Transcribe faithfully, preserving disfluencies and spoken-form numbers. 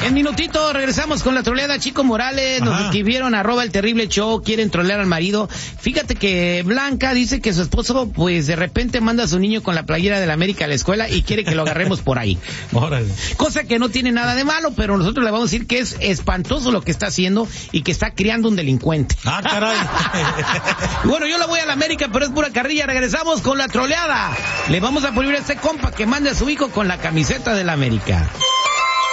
En minutito regresamos con la troleada. Chico Morales, nos Ajá. escribieron arroba el terrible show, quieren trolear al marido. Fíjate que Blanca dice que su esposo pues de repente manda a su niño con la playera de la América a la escuela y quiere que lo agarremos por ahí. Órale. Cosa que no tiene nada de malo, pero nosotros le vamos a decir que es espantoso lo que está haciendo y que está criando un delincuente. Ah, caray. Bueno, yo la voy a la América, pero es pura carrilla. Regresamos con la troleada. Le vamos a prohibir a este compa que mande a su hijo con la camiseta de la América.